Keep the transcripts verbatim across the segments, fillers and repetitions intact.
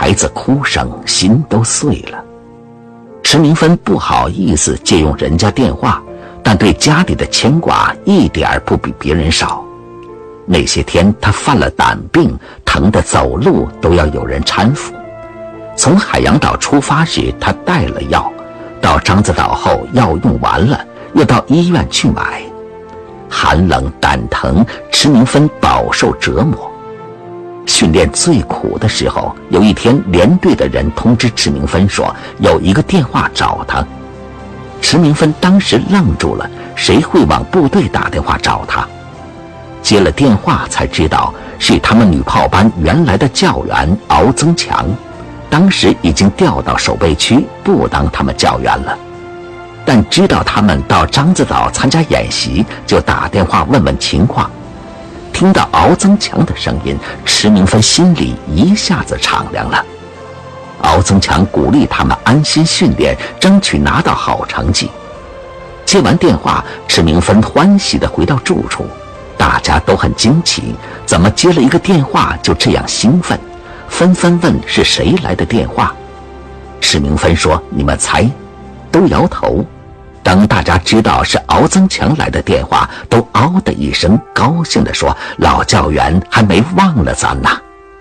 孩子哭声，心都碎了。迟明芬不好意思借用人家电话，但对家里的牵挂一点不比别人少。那些天他犯了胆病，疼得走路都要有人搀扶。从海洋岛出发时他带了药，到獐子岛后药用完了，又到医院去买。寒冷胆疼，迟明芬饱受折磨。训练最苦的时候，有一天连队的人通知迟明芬说有一个电话找他。迟明芬当时愣住了，谁会往部队打电话找他？接了电话才知道是他们女炮班原来的教员敖增强，当时已经调到守备区，不当他们教员了。但知道他们到獐子岛参加演习，就打电话问问情况。听到敖增强的声音，迟明芬心里一下子敞亮了。敖增强鼓励他们安心训练，争取拿到好成绩。接完电话，迟明芬欢喜地回到住处，大家都很惊奇，怎么接了一个电话就这样兴奋，纷纷问是谁来的电话。迟明芬说：“你们猜。”都摇头。当大家知道是敖增强来的电话，都嗷的一声，高兴地说：“老教员还没忘了咱呐！”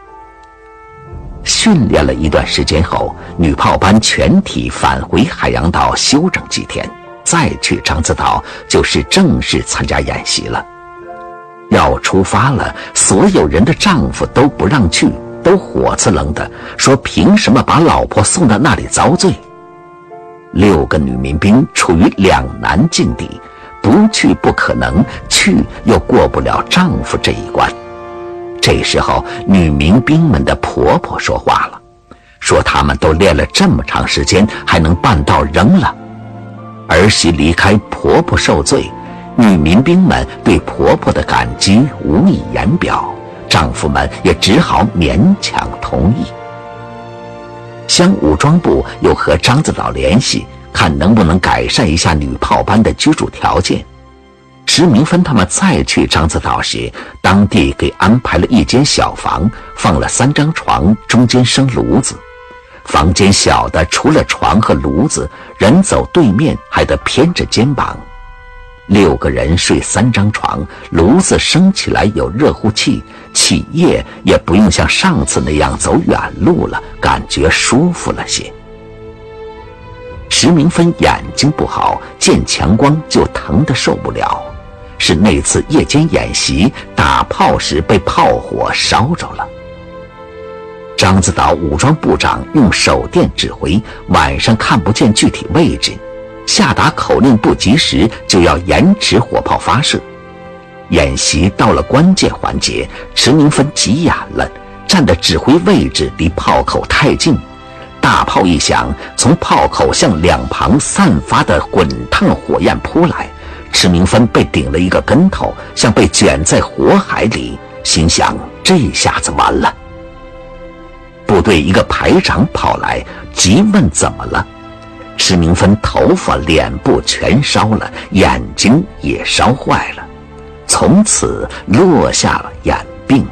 训练了一段时间后，女炮班全体返回海洋岛休整几天，再去獐子岛就是正式参加演习了。要出发了，所有人的丈夫都不让去，都火刺楞的说凭什么把老婆送到那里遭罪。六个女民兵处于两难境地，不去不可能，去又过不了丈夫这一关。这时候女民兵们的婆婆说话了，说她们都练了这么长时间，还能办到扔了。儿媳离开，婆婆受罪，女民兵们对婆婆的感激无以言表，丈夫们也只好勉强同意。乡武装部又和獐子岛联系，看能不能改善一下女炮班的居住条件。迟明芬他们再去獐子岛时，当地给安排了一间小房，放了三张床，中间生炉子。房间小的除了床和炉子，人走对面还得偏着肩膀。六个人睡三张床，炉子升起来有热乎气，起夜也不用像上次那样走远路了，感觉舒服了些。迟明芬眼睛不好，见强光就疼得受不了，是那次夜间演习打炮时被炮火烧着了。獐子岛武装部长用手电指挥，晚上看不见具体位置，下达口令不及时就要延迟火炮发射。演习到了关键环节，迟明芬急眼了，站的指挥位置离炮口太近，大炮一响，从炮口向两旁散发的滚烫火焰扑来，迟明芬被顶了一个跟头，像被卷在火海里，心想这下子完了。部队一个排长跑来急问怎么了，迟明芬头发脸部全烧了，眼睛也烧坏了，从此落下了眼病。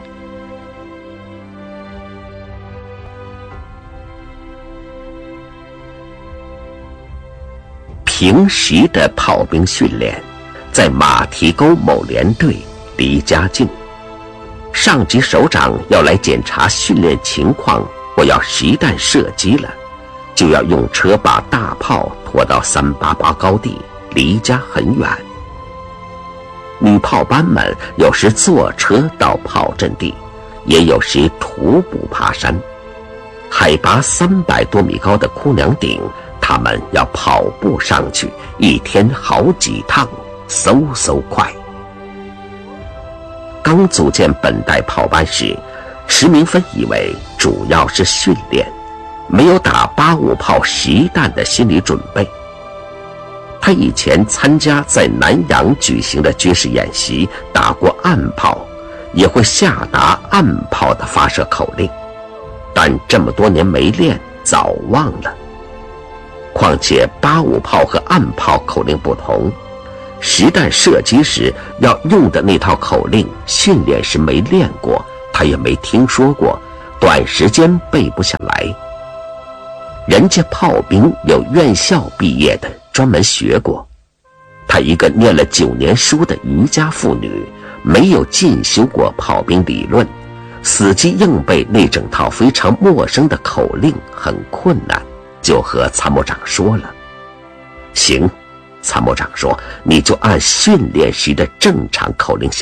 平时的炮兵训练在马蹄沟某连队，离家近，上级首长要来检查训练情况或要实弹射击了，就要用车把大炮拖到三八八高地，离家很远。女炮班们有时坐车到炮阵地，也有时徒步爬山。海拔三百多米高的哭娘顶，他们要跑步上去，一天好几趟，嗖嗖快。刚组建本代炮班时，迟明芬以为主要是训练，没有打八五炮实弹的心理准备。他以前参加在南洋举行的军事演习，打过暗炮，也会下达暗炮的发射口令，但这么多年没练，早忘了。况且八五炮和暗炮口令不同，实弹射击时要用的那套口令，训练时没练过，他也没听说过， 短时间背不下来。人家炮兵有院校毕业的，专门学过。她一个念了九年书的渔家妇女，没有进修过炮兵理论，死记硬背那整套非常陌生的口令很困难，就和参谋长说了。行，参谋长说，你就按训练时的正常口令